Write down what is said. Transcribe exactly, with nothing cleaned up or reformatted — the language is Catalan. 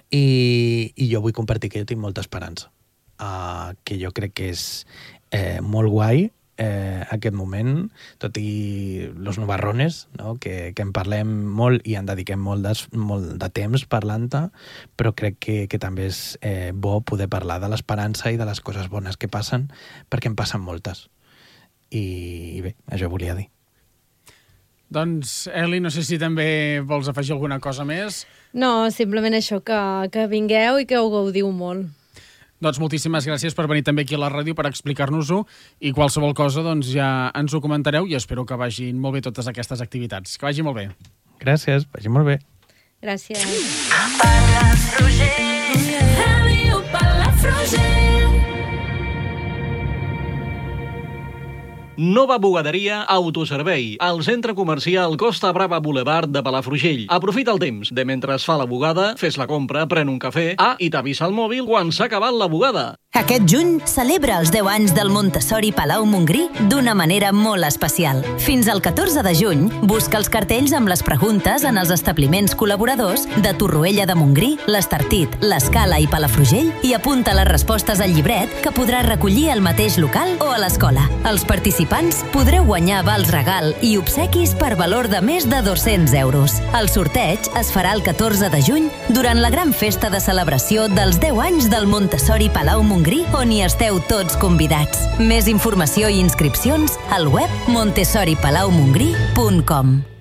I, i jo vull compartir que jo tinc molta esperança, uh, que jo crec que és eh, molt guai eh, aquest moment, tot i los nubarrones, no? que, que en parlem molt i en dediquem molt de, molt de temps parlant-te, però crec que, que també és eh, bo poder parlar de l'esperança i de les coses bones que passen, perquè en passen moltes. I, i bé, això volia dir. Doncs, Eli, no sé si també vols afegir alguna cosa més. No, simplement això, que, que vingueu i que ho gaudiu molt. Doncs moltíssimes gràcies per venir també aquí a la ràdio per explicar-nos-ho i qualsevol cosa doncs ja ens ho comentareu i espero que vagin molt bé totes aquestes activitats. Que vagi molt bé. Gràcies, vagi molt bé. Gràcies. Palafrugell, Ràdio Palafrugell. Nova bugaderia Autoservei, al centre comercial Costa Brava Boulevard de Palafrugell. Aprofita el temps de mentre es fa la bugada, fes la compra, pren un cafè, ah, i t'avisa el mòbil quan s'ha acabat la bugada. Aquest juny celebra els deu anys del Montessori Palau Montgrí d'una manera molt especial. Fins al catorze de juny, busca els cartells amb les preguntes en els establiments col·laboradors de Torroella de Montgrí, l'Estartit, l'Escala i Palafrugell i apunta les respostes al llibret que podràs recollir al mateix local o a l'escola. Els participants podreu guanyar vals regal i obsequis per valor de més de dos-cents euros. El sorteig es farà el catorze de juny durant la gran festa de celebració dels deu anys del Montessori Palau Montgrí, on hi esteu tots convidats. Més informació i inscripcions al web montessori palau montgrí punt com.